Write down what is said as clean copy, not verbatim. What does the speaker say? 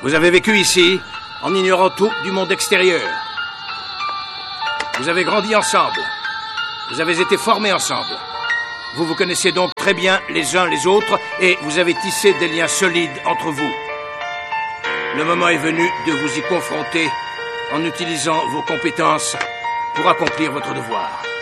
Vous avez vécu ici en ignorant tout du monde extérieur. Vous avez grandi ensemble. Vous avez été formés ensemble. Vous vous connaissez donc très bien les uns les autres et vous avez tissé des liens solides entre vous. Le moment est venu de vous y confronter en utilisant vos compétences pour accomplir votre devoir.